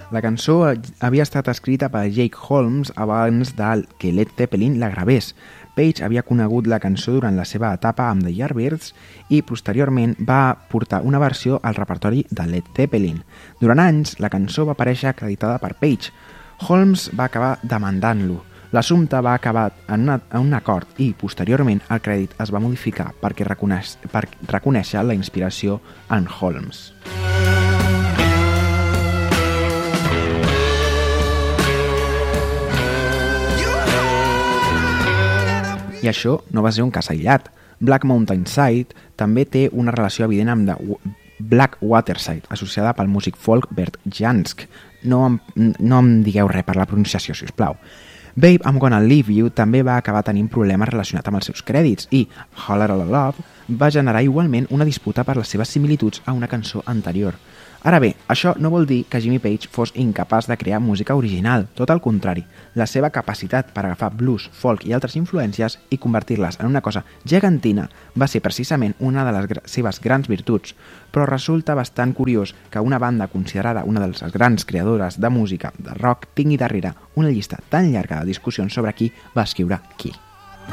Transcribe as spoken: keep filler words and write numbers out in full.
La cançó havia estat escrita per Jake Holmes abans de que Led Zeppelin la gravés. Page havia conegut la cançó durant la seva etapa amb The Yardbirds i posteriorment va portar una versió al repertori de Led Zeppelin. Durant anys, la cançó va aparèixer acreditada per Page. Holmes va acabar demandant-lo. L'assumpte va acabar en, una, en un acord i, posteriorment, el crèdit es va modificar perquè reconeix, per reconèixer la inspiració en Holmes. I això no va ser un cas aïllat. Black Mountain Side també té una relació evident amb The Black Waterside, associada pel músic folk Bert Jansch. No em, no em digueu res per la pronunciació, si us plau. Babe, I'm Gonna Leave You també va acabar tenint problemes relacionats amb els seus crèdits i Holler a la Love va generar igualment una disputa per les seves similituds a una cançó anterior. Ara bé, això no vol dir que Jimmy Page fos incapaç de crear música original, tot el contrari. La seva capacitat per agafar blues, folk i altres influències i convertir-les en una cosa gegantina va ser precisament una de les gra- seves grans virtuts, però resulta bastant curiós que una banda considerada una de les grans creadores de música de rock tingui darrere una llista tan llarga de discussions sobre qui va escriure qui.